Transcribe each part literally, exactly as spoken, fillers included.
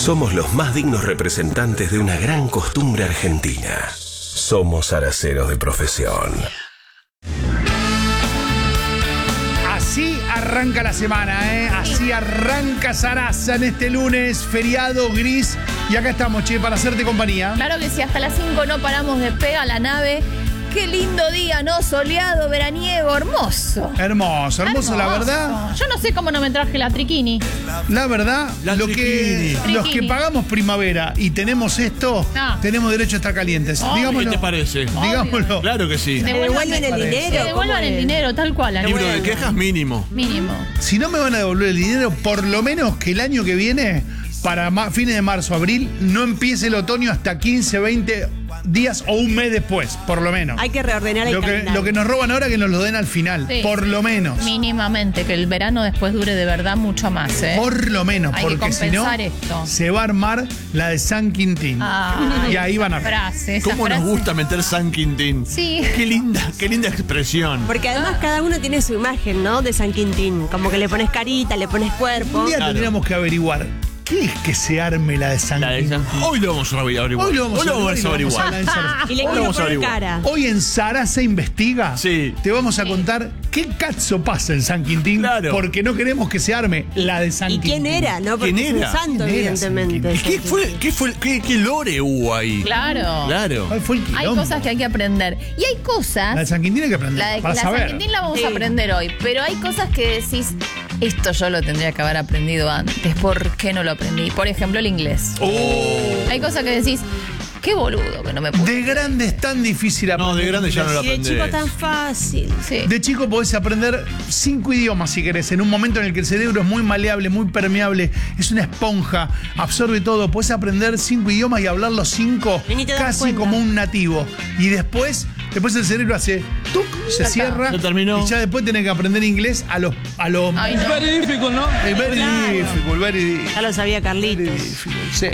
Somos los más dignos representantes de una gran costumbre argentina. Somos araceros de profesión. Así arranca la semana, ¿eh? Así arranca Sarasa en este lunes, feriado gris. Y acá estamos, che, para hacerte compañía. Claro que sí, hasta las cinco no paramos de pega la nave. Qué lindo día, ¿no? Soleado, veraniego, hermoso. Hermoso, hermoso, hermoso, la verdad. Yo no sé cómo no me traje la triquini. La verdad, la lo que, los que pagamos primavera y tenemos esto, ah. tenemos derecho a estar calientes. Oh, Digámoslo. ¿Qué te parece? Digámoslo. Claro que sí. Devuelvan el dinero. Devuelvan el dinero, tal cual. Libro de quejas mínimo. Mínimo. Si no me van a devolver el dinero, por lo menos que el año que viene, para fines de marzo, abril, no empiece el otoño hasta quince, veinte días o un mes después, por lo menos. Hay que reordenar el lo que, calendario. Lo que nos roban ahora, que nos lo den al final, sí, por lo menos. Mínimamente, que el verano después dure de verdad mucho más, ¿eh? Por lo menos, hay porque si no, esto. se va a armar la de San Quintín. Ay, y ahí van a ver. Frase, ¿Cómo frase? nos gusta meter San Quintín? Sí. Qué linda, qué linda expresión. Porque además cada uno tiene su imagen, ¿no? De San Quintín. Como que le pones carita, le pones cuerpo. Un día claro. tendríamos que averiguar. ¿Qué es que se arme la de San la de Quintín? San... Hoy lo vamos a averiguar. Hoy lo vamos, Hoy lo vamos a a averiguar. Y le quiero poner cara. Hoy en Sarasa Investiga sí. te vamos a sí. contar qué cazzo pasa en San Quintín. Claro. Porque no queremos que se arme la de San ¿Y Quintín. quién era? ¿No? Porque ¿Quién es era? un santo, ¿Quién era evidentemente. ¿Y qué fue, qué fue, qué, qué lore hubo ahí? Claro. Claro. ¿Cuál fue el Hay quilombo? cosas que hay que aprender. Y hay cosas. La de San Quintín hay que aprender. La de para la saber. San Quintín la vamos sí. a aprender hoy. Pero hay cosas que decís, esto yo lo tendría que haber aprendido antes. ¿Por qué no lo aprendí? Por ejemplo, el inglés. Oh. Hay cosas que decís, qué boludo que no me puse. De grande es tan difícil aprender. No, de grande ya no lo Y de aprendés. chico tan fácil. Sí. De chico podés aprender cinco idiomas si querés, en un momento en el que el cerebro es muy maleable, muy permeable, es una esponja, absorbe todo. Podés aprender cinco idiomas y hablar los cinco Y ni te das casi cuenta. como un nativo. Y después, después el cerebro hace tuc, se Ya cierra. está. Se terminó. Y ya después tenés que aprender inglés a los. A los Ay, no. very difficult, ¿no? Es very Claro. difficult, very difficult. Ya lo sabía Carlitos. Very difficult, sí.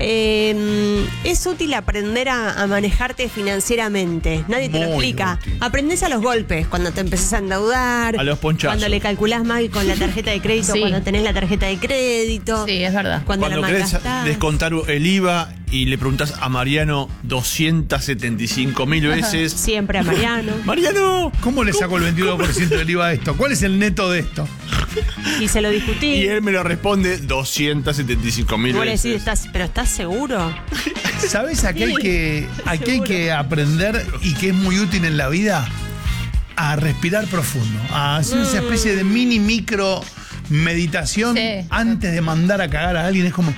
Eh, es útil aprender a, a manejarte financieramente. Nadie te lo Muy explica. útil. Aprendés a los golpes, cuando te empezás a endeudar. A los ponchazos. Cuando le calculás mal con la tarjeta de crédito, Sí. cuando tenés la tarjeta de crédito. Sí, es verdad. Cuando, Cuando la querés malgastás. descontar el I V A y le preguntás a Mariano doscientas setenta y cinco mil veces. Siempre a Mariano. ¡Mariano! ¿Cómo le saco el veintidós por ciento del I V A a esto? ¿Cuál es el neto de esto? Y se lo discutí. Y él me lo responde doscientas setenta y cinco mil Y vos le decís, veces. ¿estás, ¿pero estás seguro? ¿Sabes a qué hay que, a qué hay que aprender y que es muy útil en la vida? A respirar profundo, a hacer esa especie de mini micro meditación Sí. antes de mandar a cagar a alguien. Es como,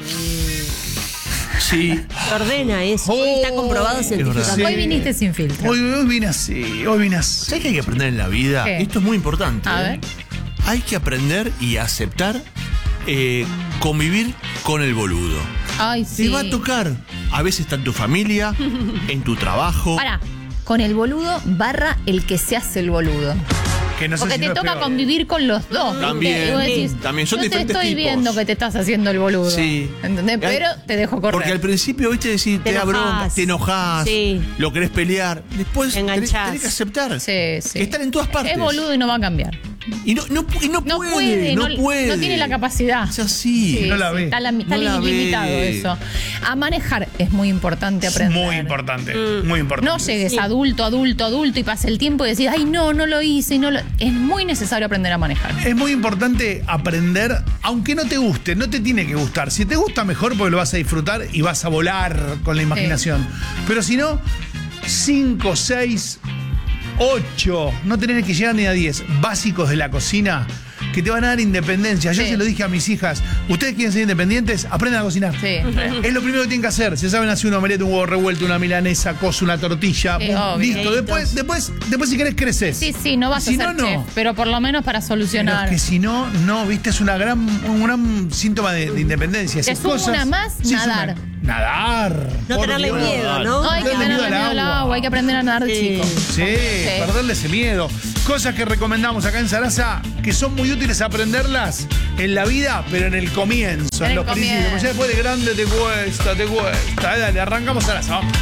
Sí. Te ordena eso. Hoy está comprobado científicamente. Sí. Hoy viniste sin filtro. hoy, hoy vine así, hoy vine así. ¿Sabes qué hay que aprender en la vida? ¿Qué? Esto es muy importante. A ¿eh? ver. Hay que aprender y aceptar eh, convivir con el boludo. Ay, sí. Te va a tocar. A veces está en tu familia, en tu trabajo. Pará, con el boludo barra el que se hace el boludo. Que no sé Porque si te no es toca peor. convivir con los dos. También, ¿viste? Y vos decís, sí. También son yo te diferentes estoy tipos. viendo que te estás haciendo el boludo. Sí. ¿Entendés? Pero te dejo correr. Porque al principio, viste, decís, te, Te da bronca, enojás. te enojás, Sí. lo querés pelear. Después Te tenés, enganchás. tenés que aceptar. Sí, sí. Que están en todas partes. Es boludo y no va a cambiar. Y no, no, y no, No puede, puede, no, no, puede. no tiene la capacidad. Es así. Sí, no la sí, ve. Está, la- está No la limitado ve. eso. A manejar es muy importante aprender. Muy importante, muy importante. No llegues Sí. adulto, adulto, adulto y pase el tiempo y decís, ay, no, no lo hice. Y no lo... Es muy necesario aprender a manejar. Es muy importante aprender, aunque no te guste, no te tiene que gustar. Si te gusta, mejor porque lo vas a disfrutar y vas a volar con la imaginación. Pero si no, cinco, seis, ocho, no tenés que llegar ni a diez básicos de la cocina que te van a dar independencia. Yo Sí. se lo dije a mis hijas, ustedes quieren ser independientes, aprendan a cocinar. Sí. Es lo primero que tienen que hacer. Si saben hacer un omelette, un huevo revuelto, una milanesa, cosa, una tortilla, Sí, pum, obvio. listo. Después, después, después si querés creces. Sí, sí, no vas Si a ser no, no. chef, pero por lo menos para Pero solucionar. es que si no, no, viste, es una gran, un gran síntoma de, de independencia. Te Hacer sumo cosas- una más, Sí, nadar. suman. Nadar. No por tenerle Dios. miedo, ¿no? No, hay que Darle tenerle miedo miedo al al agua. agua, hay que aprender a nadar de Sí. chico. Sí, perderle ese miedo. Cosas que recomendamos acá en Sarasa que son muy útiles aprenderlas en la vida, pero en el comienzo, en, En el los principios. comienzo. Porque ya después de grande te cuesta, te cuesta. Dale, arrancamos Sarasa. Vamos.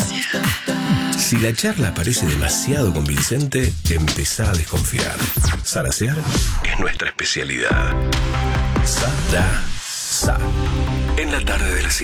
Si la charla parece demasiado convincente, empezá a desconfiar. Sarasear es nuestra especialidad. Sarasa. En la tarde de la